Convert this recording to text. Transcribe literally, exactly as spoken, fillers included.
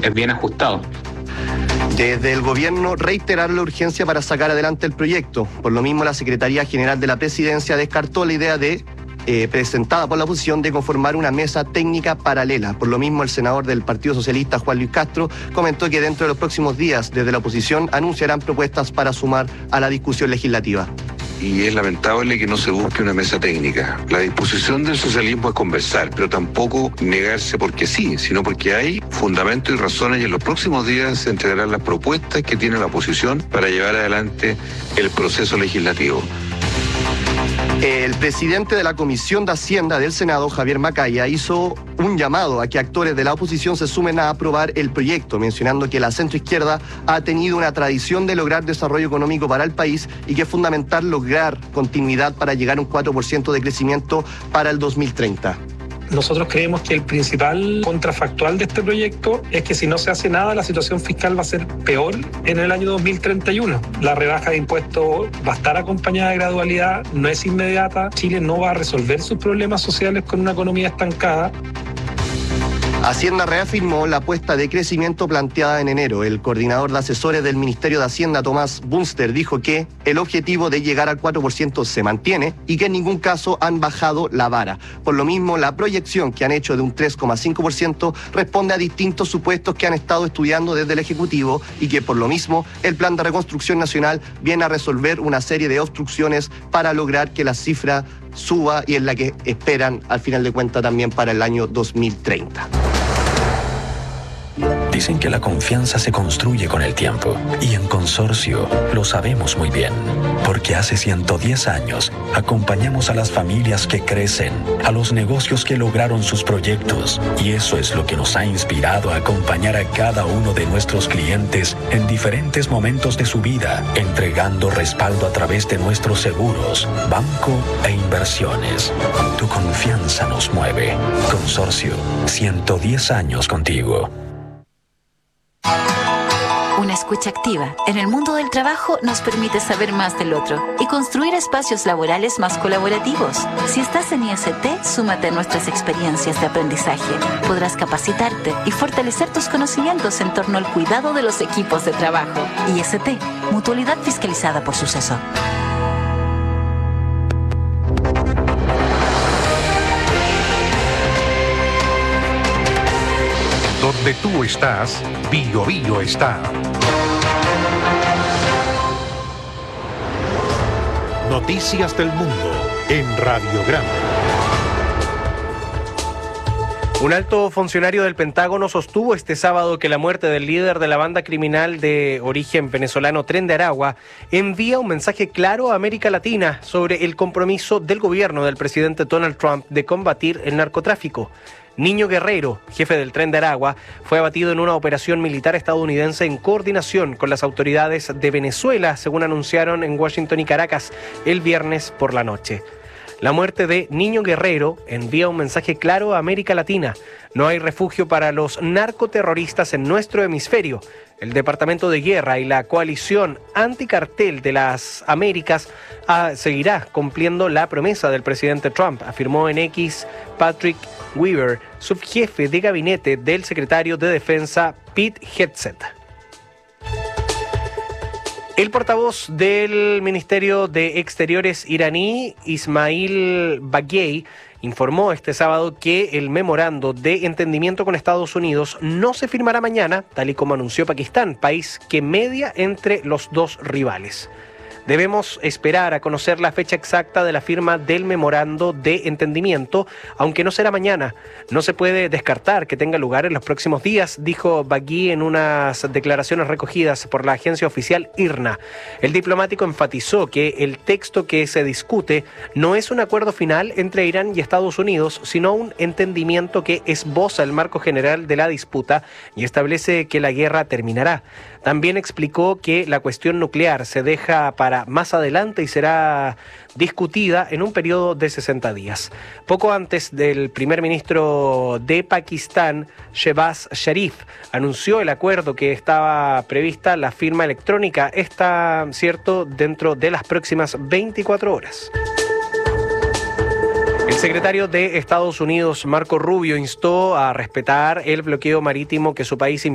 es bien ajustado. Desde el gobierno reiterar la urgencia para sacar adelante el proyecto. Por lo mismo, la Secretaría General de la Presidencia descartó la idea de, eh, presentada por la oposición, de conformar una mesa técnica paralela. Por lo mismo, el senador del Partido Socialista, Juan Luis Castro, comentó que dentro de los próximos días, desde la oposición, anunciarán propuestas para sumar a la discusión legislativa. Y es lamentable que no se busque una mesa técnica. La disposición del socialismo es conversar, pero tampoco negarse porque sí, sino porque hay fundamentos y razones, y en los próximos días se entregarán las propuestas que tiene la oposición para llevar adelante el proceso legislativo. El presidente de la Comisión de Hacienda del Senado, Javier Macaya, hizo un llamado a que actores de la oposición se sumen a aprobar el proyecto, mencionando que la centroizquierda ha tenido una tradición de lograr desarrollo económico para el país y que es fundamental lograr continuidad para llegar a un cuatro por ciento de crecimiento para el dos mil treinta. Nosotros creemos que el principal contrafactual de este proyecto es que si no se hace nada, la situación fiscal va a ser peor en el año dos mil treinta y uno. La rebaja de impuestos va a estar acompañada de gradualidad, no es inmediata. Chile no va a resolver sus problemas sociales con una economía estancada. Hacienda reafirmó la apuesta de crecimiento planteada en enero. El coordinador de asesores del Ministerio de Hacienda, Tomás Bunster, dijo que el objetivo de llegar al cuatro por ciento se mantiene y que en ningún caso han bajado la vara. Por lo mismo, la proyección que han hecho de un tres coma cinco por ciento responde a distintos supuestos que han estado estudiando desde el Ejecutivo y que por lo mismo el Plan de Reconstrucción Nacional viene a resolver una serie de obstrucciones para lograr que la cifra suba, y es la que esperan al final de cuentas también para el año dos mil treinta. Dicen que la confianza se construye con el tiempo, y en Consorcio lo sabemos muy bien, porque hace ciento diez años acompañamos a las familias que crecen, a los negocios que lograron sus proyectos, y eso es lo que nos ha inspirado a acompañar a cada uno de nuestros clientes en diferentes momentos de su vida, entregando respaldo a través de nuestros seguros, banco e inversiones. Tu confianza nos mueve. Consorcio, ciento diez años contigo. Una escucha activa en el mundo del trabajo nos permite saber más del otro y construir espacios laborales más colaborativos. Si estás en I S T, súmate a nuestras experiencias de aprendizaje. Podrás capacitarte y fortalecer tus conocimientos en torno al cuidado de los equipos de trabajo. I S T, mutualidad fiscalizada por Suceso. Donde tú estás, Bio Bio está. Noticias del mundo en Radiograma. Un alto funcionario del Pentágono sostuvo este sábado que la muerte del líder de la banda criminal de origen venezolano Tren de Aragua envía un mensaje claro a América Latina sobre el compromiso del gobierno del presidente Donald Trump de combatir el narcotráfico. Niño Guerrero, jefe del Tren de Aragua, fue abatido en una operación militar estadounidense en coordinación con las autoridades de Venezuela, según anunciaron en Washington y Caracas el viernes por la noche. La muerte de Niño Guerrero envía un mensaje claro a América Latina. No hay refugio para los narcoterroristas en nuestro hemisferio. El Departamento de Guerra y la coalición anticartel de las Américas ah, seguirá cumpliendo la promesa del presidente Trump, afirmó en X Patrick Weaver, subjefe de gabinete del secretario de Defensa Pete Hegseth. El portavoz del Ministerio de Exteriores iraní, Ismail Baghei, informó este sábado que el memorando de entendimiento con Estados Unidos no se firmará mañana, tal y como anunció Pakistán, país que media entre los dos rivales. Debemos esperar a conocer la fecha exacta de la firma del memorando de entendimiento, aunque no será mañana. No se puede descartar que tenga lugar en los próximos días, dijo Baghei en unas declaraciones recogidas por la agencia oficial I R N A. El diplomático enfatizó que el texto que se discute no es un acuerdo final entre Irán y Estados Unidos, sino un entendimiento que esboza el marco general de la disputa y establece que la guerra terminará. También explicó que la cuestión nuclear se deja para más adelante y será discutida en un periodo de sesenta días. Poco antes del primer ministro de Pakistán, Shehbaz Sharif, anunció el acuerdo que estaba prevista la firma electrónica, está cierto, dentro de las próximas veinticuatro horas. El secretario de Estados Unidos, Marco Rubio, instó a respetar el bloqueo marítimo que su país